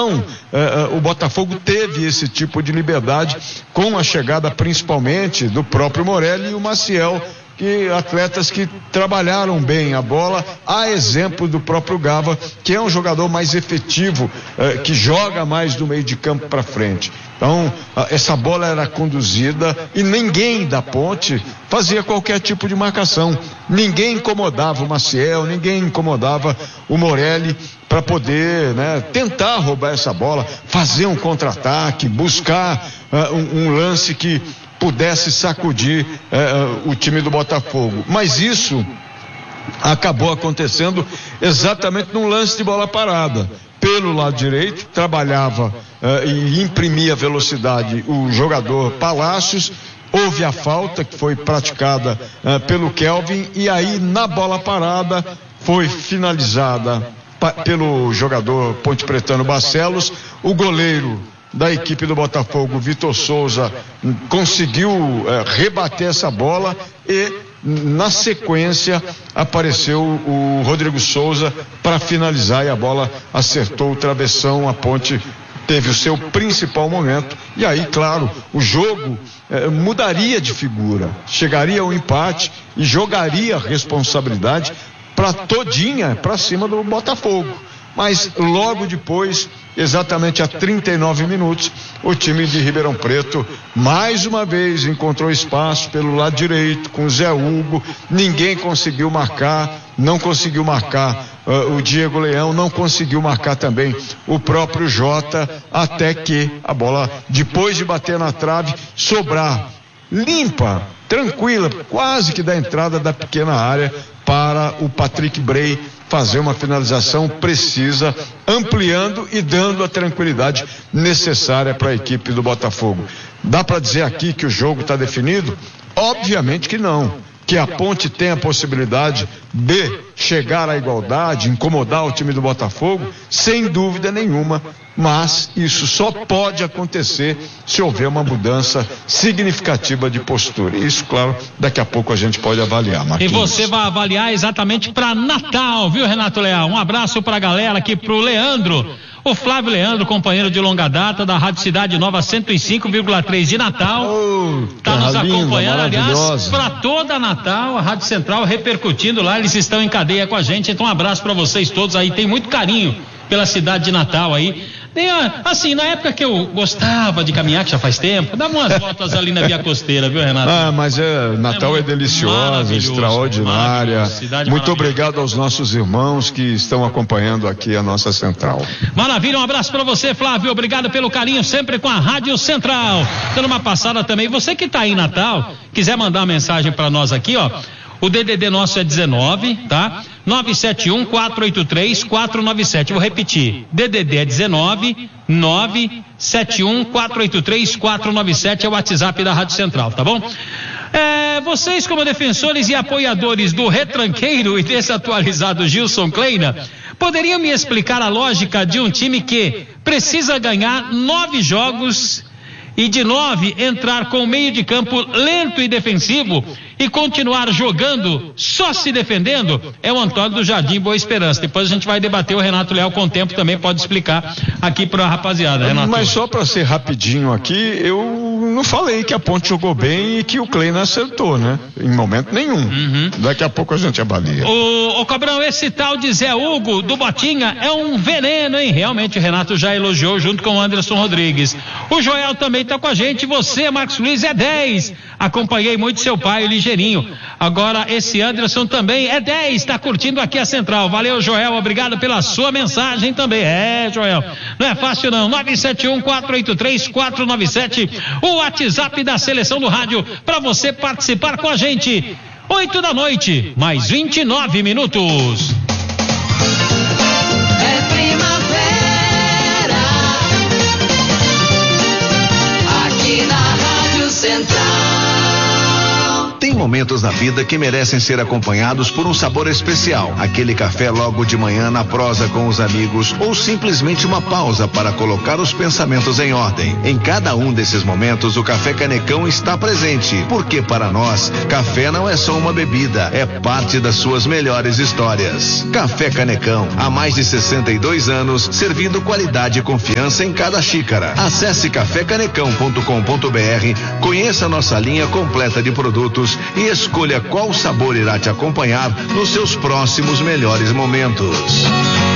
Então, o Botafogo teve esse tipo de liberdade com a chegada principalmente do próprio Morelli e o Maciel, que atletas que trabalharam bem a bola, a exemplo do próprio Gava, que é um jogador mais efetivo, que joga mais do meio de campo para frente. Então, essa bola era conduzida e ninguém da Ponte fazia qualquer tipo de marcação. Ninguém incomodava o Maciel, ninguém incomodava o Morelli para poder, tentar roubar essa bola, fazer um contra-ataque, buscar um lance que pudesse sacudir o time do Botafogo. Mas isso acabou acontecendo exatamente num lance de bola parada. Pelo lado direito, trabalhava e imprimia velocidade o jogador Palácios. Houve a falta que foi praticada pelo Kelvin, e aí na bola parada foi finalizada pelo jogador pontepretano Barcelos. O goleiro da equipe do Botafogo, Vitor Souza, conseguiu rebater essa bola e na sequência apareceu o Rodrigo Souza para finalizar, e a bola acertou o travessão. A Ponte teve o seu principal momento, e aí, claro, o jogo mudaria de figura, chegaria ao empate e jogaria a responsabilidade para cima do Botafogo. Mas logo depois, exatamente a 39 minutos, o time de Ribeirão Preto mais uma vez encontrou espaço pelo lado direito com o Zé Hugo. Ninguém conseguiu marcar, não conseguiu marcar o Diego Leão, não conseguiu marcar também o próprio Jota, até que a bola, depois de bater na trave, sobrar limpa, tranquila, quase que da entrada da pequena área, para o Patrick Bray fazer uma finalização precisa, ampliando e dando a tranquilidade necessária para a equipe do Botafogo. Dá para dizer aqui que o jogo está definido? Obviamente que não. Que a Ponte tem a possibilidade de chegar à igualdade, incomodar o time do Botafogo, sem dúvida nenhuma, mas isso só pode acontecer se houver uma mudança significativa de postura. Isso, claro, daqui a pouco a gente pode avaliar, Marquinhos. E você vai avaliar exatamente para Natal, viu, Renato Leal? Um abraço para a galera aqui, pro Leandro. O Flávio Leandro, companheiro de longa data da Rádio Cidade Nova 105,3 de Natal, está nos acompanhando, aliás, para toda Natal, a Rádio Central repercutindo lá, eles estão em cadeia com a gente, então um abraço para vocês todos aí, tem muito carinho pela cidade de Natal aí. Assim, na época que eu gostava de caminhar, que já faz tempo, dava umas voltas ali na Via Costeira, viu, Renato? Mas Natal é deliciosa, extraordinária. Muito obrigado aos nossos irmãos que estão acompanhando aqui a nossa central. Maravilha, um abraço para você, Flávio, obrigado pelo carinho sempre com a Rádio Central. Dando uma passada também, você que está aí em Natal, quiser mandar uma mensagem para nós aqui, ó, o DDD nosso é 19, tá? 971-483-497. Vou repetir. DDD é 19 971-483-497 é o WhatsApp da Rádio Central, tá bom? Vocês, como defensores e apoiadores do retranqueiro e desatualizado Gilson Kleina, poderiam me explicar a lógica de um time que precisa ganhar 9 jogos e de 9 entrar com meio de campo lento e defensivo e continuar jogando só se defendendo? É o Antônio do Jardim Boa Esperança. Depois a gente vai debater, o Renato Leal com o tempo também pode explicar aqui pra rapaziada, Renato. Mas só para ser rapidinho aqui, eu não falei que a Ponte jogou bem e que o Kleina acertou, né? Em momento nenhum. Daqui a pouco a gente avalia. O Cobrão, esse tal de Zé Hugo do Botinha é um veneno, hein? Realmente o Renato já elogiou junto com o Anderson Rodrigues. O Joel também tá com a gente. Você, Marcos Luiz, é 10. Acompanhei muito seu pai, o Ligeirinho. Agora esse Anderson também é 10, tá curtindo aqui a Central. Valeu, Joel, obrigado pela sua mensagem também. Joel, não é fácil não. 971-483-497, o WhatsApp da Seleção do Rádio, para você participar com a gente. 8 da noite, mais 29 minutos. Tem momentos na na vida que merecem ser acompanhados por um sabor especial. Aquele café logo de manhã na prosa com os amigos ou simplesmente uma pausa para colocar os pensamentos em ordem. Em cada um desses momentos, o Café Canecão está presente, porque para nós, café não é só uma bebida, é parte das suas melhores histórias. Café Canecão, há mais de 62 anos, servindo qualidade e confiança em cada xícara. Acesse cafécanecão.com.br, conheça nossa linha completa de produtos e escolha qual sabor irá te acompanhar nos seus próximos melhores momentos.